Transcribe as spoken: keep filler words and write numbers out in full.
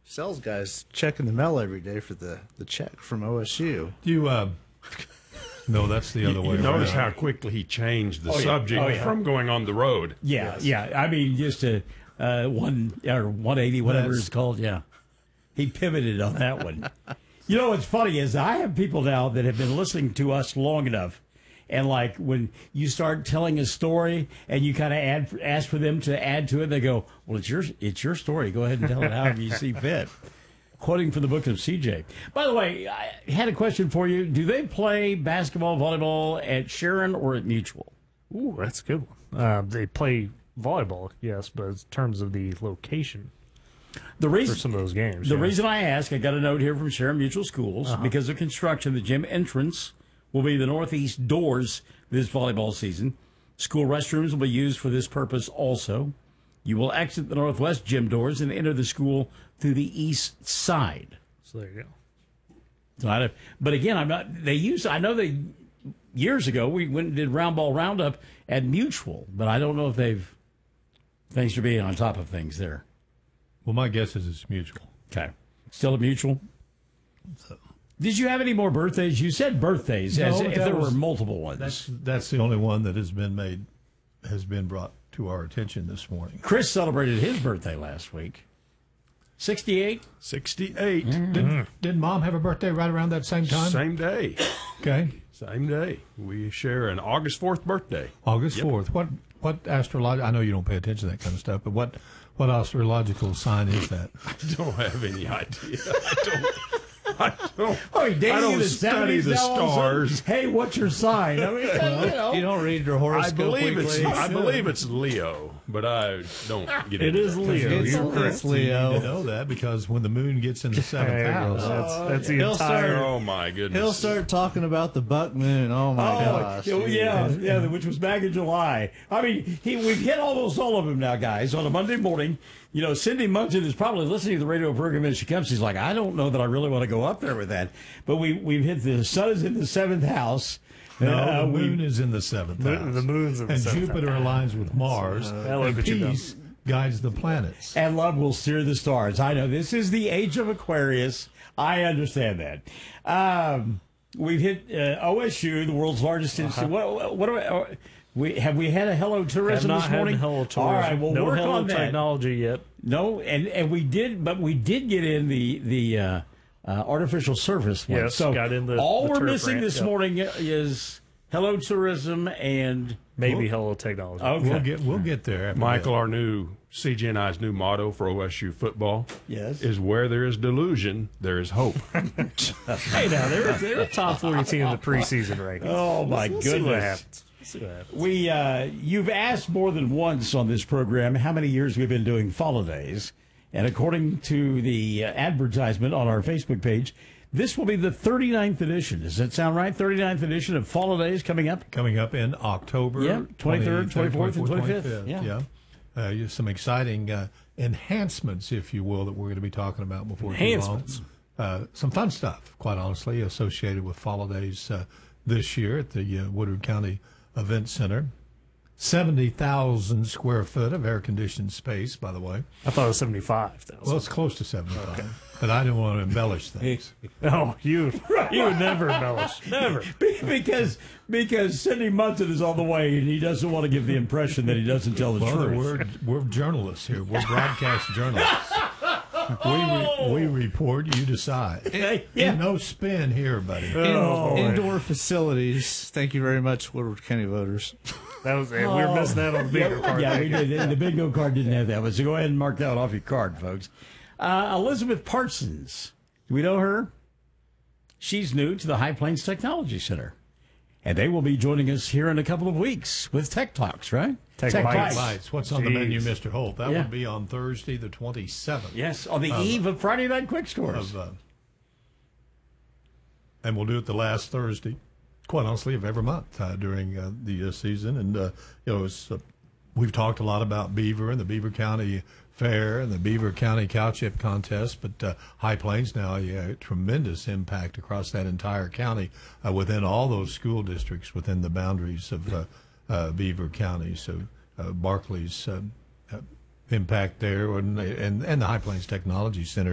sales guys checking the mail every day for the, the check from O S U. You, uh, no, that's the other You, way you around. notice how quickly he changed the Oh, yeah. subject Oh, yeah. from going on the road. Yeah, Yes. yeah. I mean, just a uh, one or one eighty, whatever That's- it's called. Yeah, he pivoted on that one. You know what's funny is I have people now that have been listening to us long enough, and like when you start telling a story and you kind of add ask for them to add to it, they go, "Well, it's your it's your story. Go ahead and tell it however you see fit." Quoting from the book of C J. By the way, I had a question for you. Do they play basketball, volleyball at Sharon or at Mutual? Ooh, that's a good one. Uh, they play volleyball, yes, but in terms of the location The reason for some of those games. The yeah. reason I ask, I got a note here from Sharon Mutual Schools. Uh-huh. Because of construction, the gym entrance will be the northeast doors this volleyball season. School restrooms will be used for this purpose also. You will exit the northwest gym doors and enter the school through the east side. So there you go. So I don't, but again, I'm not. They use. I know they years ago we went and did round ball roundup at Mutual, but I don't know if they've. Thanks for being on top of things there. Well, my guess is it's mutual. Okay, still at Mutual. Did you have any more birthdays? You said birthdays, No, as if that there was- were multiple ones. That's that's the only one that has been made, has been brought to our attention this morning. Chris celebrated his birthday last week. sixty-eight. sixty-eight. Did, did Mom have a birthday right around that same time? Same day. Okay, Same day. We share an August fourth birthday. August Yep. fourth. What what astrological? I know you don't pay attention to that kind of stuff, but what what astrological sign is that? I don't have any idea. I don't. I don't. Oh, he dating I don't in the study seventies the now, all of a sudden? stars. Hey, what's your sign? I mean, you know. You don't read your I horoscope believe it's. weekly. I believe it's Leo, but I don't get It into is that. Leo. It's, You're correct. it's Leo. You know that because when the moon gets in the seventh There you go. house, That's, that's the He'll entire. start- Oh my goodness! He'll start talking about the buck moon. Oh my Oh, gosh! yeah, yeah, yeah, which was back in July. I mean, he, we've hit almost all of them now, guys, on a Monday morning. You know, Cindy Munson is probably listening to the radio program as she comes. She's like, I don't know that I really want to go up there with that. But we, we've hit the sun is in the seventh house. no, Uh, the we- moon is in the seventh The, house. the moon's in the and seventh Jupiter house. aligns with Mars, Now look and what you've done. peace guides the planets. And love will steer the stars. I know this is the age of Aquarius. I understand that. Um, we've hit uh, O S U, the world's largest institute. What, what are we, uh, we have we had a hello Have tourism not this had morning? hello tourism. All right, we'll no work hello on that. technology yet. No, and, and we did, but we did get in the the uh, uh, artificial surface one. Yes, so got in the- all the we're turf missing rant, this yep. morning is hello tourism and Maybe hello technology. okay. We'll get we'll get there. after Michael, that. our new C G N I's new motto for O S U football Yes. is where there is delusion, there is hope. Hey, now they're they're a top forty team in the preseason rankings. Oh my We'll goodness. See what happens. We'll see what happens. We, uh, you've asked more than once on this program how many years we've been doing Follow Days. And according to the uh, advertisement on our Facebook page, this will be the thirty-ninth edition. Does that sound right? thirty-ninth edition of Follow Days coming up? coming up in October. Yeah, twenty-third, twenty-fourth, and twenty-fifth. twenty-fifth, Yeah. yeah. Uh, you- some exciting uh, enhancements, if you will, that we're going to be talking about before too long. Enhancements. Uh, some fun stuff, quite honestly, associated with Follow Days uh, this year at the uh, Woodward County Event Center. seventy thousand square foot of air-conditioned space, by the way. I thought it was seventy-five thousand. Well, it's close to seventy-five, but I didn't want to embellish things. Oh, you you would never embellish. Never. because because Cindy Munson is on the way, and he doesn't want to give the impression that he doesn't tell the Well, truth. we're, we're journalists here. We're broadcast journalists. We, re- we report, you decide. Yeah. No spin here, buddy. In- Oh, boy. indoor facilities. Thank you very much, Woodward County voters. That was it. We were missing that on the bigger part. Yeah, we there. did. The bingo card didn't have that one, so go ahead and mark that off your card, folks. Uh, Elizabeth Parsons. Do we know her? She's new to the High Plains Technology Center. And they will be joining us here in a couple of weeks with Tech Talks, right? Tech Bites. Lights. What's on the Jeez. menu, Mister Holt? That Yeah. would be on Thursday, the twenty-seventh. Yes, on the eve of Friday Night Quick Scores. Of, uh, and we'll do it the last Thursday, quite honestly, of every month uh, during uh, the uh, season. And, uh, you know, it's, uh, we've talked a lot about Beaver and the Beaver County Fair and the Beaver County Cow Chip Contest, but uh, High Plains now, yeah, tremendous impact across that entire county uh, within all those school districts within the boundaries of uh, uh, Beaver County. So uh, Barclays uh, uh, impact there and, and, and the High Plains Technology Center